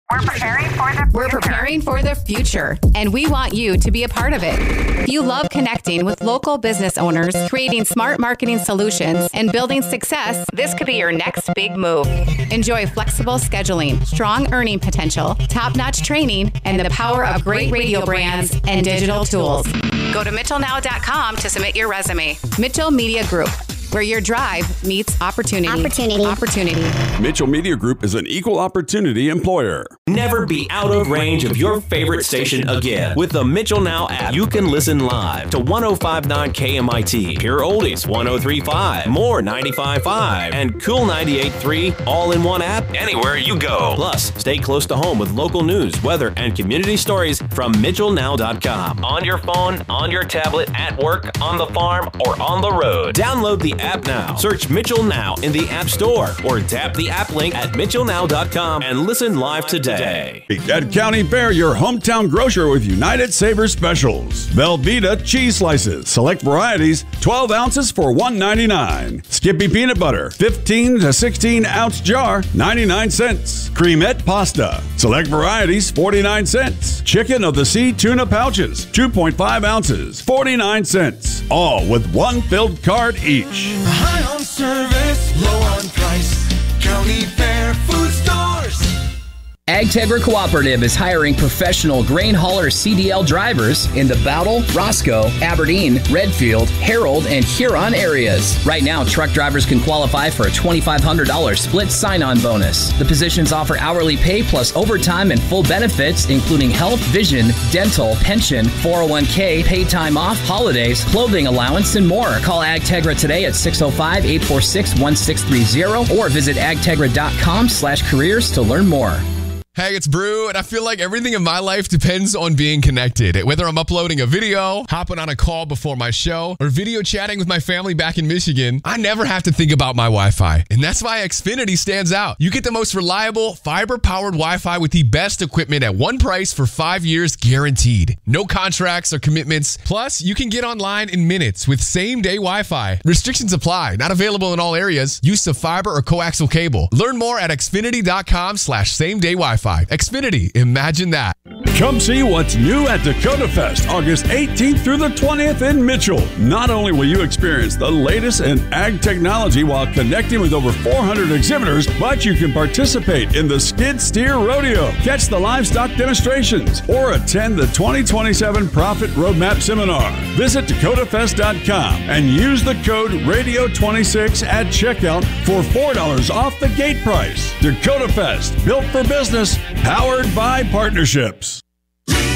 We're preparing for the future, and we want you to be a part of it. If you love connecting with local business owners, creating smart marketing solutions, and building success, this could be your next big move. Enjoy flexible scheduling, strong earning potential, top-notch training, and the power of great radio brands and digital tools. Go to mitchellnow.com to submit your resume. Mitchell Media Group, where your drive meets opportunity. Mitchell Media Group is an equal opportunity employer. Never be out of range of your favorite station again. With the Mitchell Now app, you can listen live to 105.9 KMIT, Pure Oldies 103.5, More 95.5, and Cool 98.3, all in one app anywhere you go. Plus, stay close to home with local news, weather, and community stories from MitchellNow.com. On your phone, on your tablet, at work, on the farm, or on the road. Download the app now. Search Mitchell Now in the App Store or tap the app link at mitchellnow.com and listen live today. At County Fair, your hometown grocer with United Saver specials. Velveeta cheese slices, select varieties, 12 ounces for $1.99. Skippy peanut butter, 15 to 16 ounce jar, 99 cents. Cremette pasta, select varieties, 49 cents. Chicken of the Sea tuna pouches, 2.5 ounces, 49 cents. All with one filled card each. High on service, low on price. County Fair Food Stores. AgTegra Cooperative is hiring professional grain hauler CDL drivers in the Battle, Roscoe, Aberdeen, Redfield, Harold, and Huron areas. Right now, truck drivers can qualify for a $2,500 split sign-on bonus. The positions offer hourly pay plus overtime and full benefits, including health, vision, dental, pension, 401k, paid time off, holidays, clothing allowance, and more. Call AgTegra today at 605-846-1630 or visit agtegra.com/careers to learn more. Hey, it's Brew, and I feel like everything in my life depends on being connected. Whether I'm uploading a video, hopping on a call before my show, or video chatting with my family back in Michigan, I never have to think about my Wi-Fi. And that's why Xfinity stands out. You get the most reliable, fiber-powered Wi-Fi with the best equipment at one price for 5 years guaranteed. No contracts or commitments. Plus, you can get online in minutes with same-day Wi-Fi. Restrictions apply. Not available in all areas. Use of fiber or coaxial cable. Learn more at xfinity.com/same-day Wi-Fi. Xfinity, imagine that. Come see what's new at Dakota Fest, August 18th through the 20th in Mitchell. Not only will you experience the latest in ag technology while connecting with over 400 exhibitors, but you can participate in the Skid Steer Rodeo, catch the livestock demonstrations, or attend the 2027 Profit Roadmap Seminar. Visit DakotaFest.com and use the code RADIO26 at checkout for $4 off the gate price. Dakota Fest, built for business, powered by partnerships.